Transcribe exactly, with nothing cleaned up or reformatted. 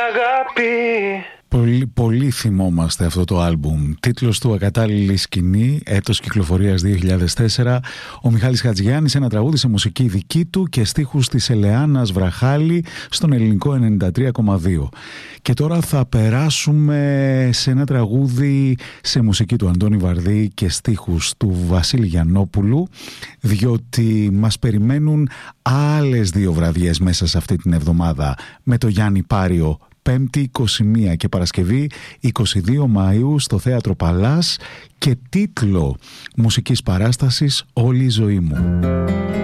αγάπη. Πολύ, πολύ θυμόμαστε αυτό το άλμπουμ. Τίτλος του «Ακατάλληλη σκηνή», έτος κυκλοφορίας δύο χιλιάδες τέσσερα. Ο Μιχάλης Χατζηγιάννης, ένα τραγούδι σε μουσική δική του και στίχους της Ελεάνας Βραχάλη στον ελληνικό ενενήντα τρία κόμμα δύο. Και τώρα θα περάσουμε σε ένα τραγούδι σε μουσική του Αντώνη Βαρδί και στίχους του Βασίλη Γιαννόπουλου, διότι μας περιμένουν άλλες δύο βραδιές μέσα σε αυτή την εβδομάδα με το Γιάννη Πάριο, Πέμπτη είκοσι μία και Παρασκευή είκοσι δύο Μαΐου στο Θέατρο Παλάς, και τίτλο μουσικής παράστασης «Όλη η ζωή μου».